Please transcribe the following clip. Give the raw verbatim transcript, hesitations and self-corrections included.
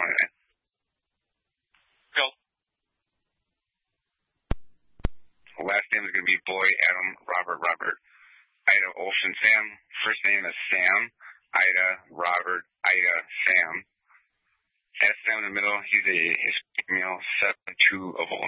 twenty-nine. Phil. Last name is going to be Boy, Adam, Robert, Robert. Ida, Olson, Sam. First name is Sam. Ida, Robert, Ida, Sam. S down in the middle, he's a Hispanic male, seven two of